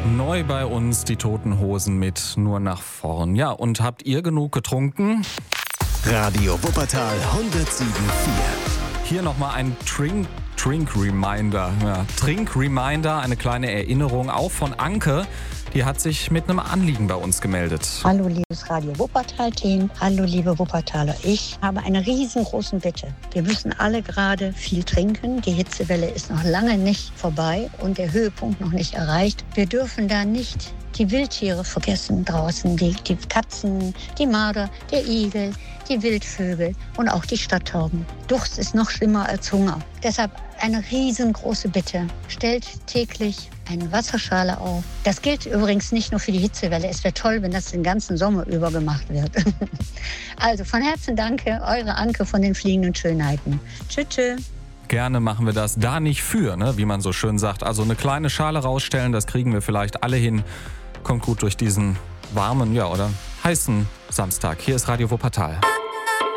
Neu bei uns die Toten Hosen mit Nur nach vorn. Ja, und habt ihr genug getrunken? Radio Wuppertal 107.4. Hier nochmal ein Trink-Reminder. Ja, Trink-Reminder, eine kleine Erinnerung, auch von Anke. Die hat sich mit einem Anliegen bei uns gemeldet. Hallo liebes Radio Wuppertal-Team, hallo liebe Wuppertaler. Ich habe eine riesengroße Bitte. Wir müssen alle gerade viel trinken. Die Hitzewelle ist noch lange nicht vorbei und der Höhepunkt noch nicht erreicht. Wir dürfen da nicht die Wildtiere vergessen draußen. Die Katzen, die Marder, der Igel, die Wildvögel und auch die Stadttauben. Durst ist noch schlimmer als Hunger. Deshalb eine riesengroße Bitte. Stellt täglich eine Wasserschale auf. Das gilt übrigens nicht nur für die Hitzewelle. Es wäre toll, wenn das den ganzen Sommer über gemacht wird. Also von Herzen danke, eure Anke von den fliegenden Schönheiten. Tschüss, tschüss. Gerne machen wir das da nicht für, ne? Wie man so schön sagt. Also eine kleine Schale rausstellen, das kriegen wir vielleicht alle hin. Kommt gut durch diesen warmen, oder heißen Samstag. Hier ist Radio Wuppertal.